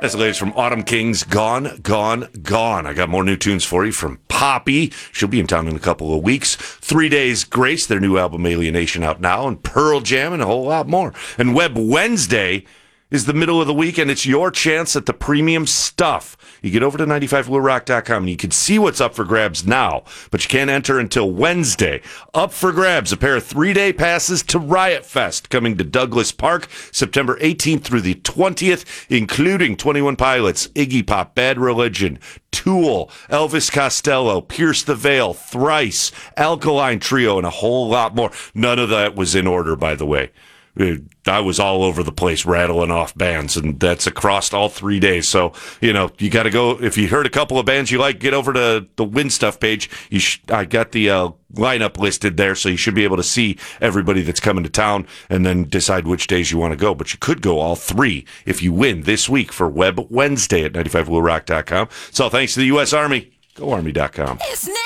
That's the latest from Autumn Kings, Gone, Gone, Gone. I got more new tunes for you from Poppy. She'll be in town in a couple of weeks. 3 Days Grace, their new album Alienation out now, and Pearl Jam and a whole lot more. And Web Wednesday is the middle of the week, and it's your chance at the premium stuff. You get over to 95bluerock.com, and you can see what's up for grabs now, but you can't enter until Wednesday. Up for grabs, a pair of 3-day passes to Riot Fest, coming to Douglas Park, September 18th through the 20th, including 21 Pilots, Iggy Pop, Bad Religion, Tool, Elvis Costello, Pierce the Veil, Thrice, Alkaline Trio, and a whole lot more. None of that was in order, by the way. I was all over the place rattling off bands, and that's across all 3 days. So, you got to go. If you heard a couple of bands you like, get over to the Win Stuff page. I got the lineup listed there, so you should be able to see everybody that's coming to town and then decide which days you want to go. But you could go all three if you win this week for Web Wednesday at 95bluerock.com. So thanks to the U.S. Army. Go Army.com.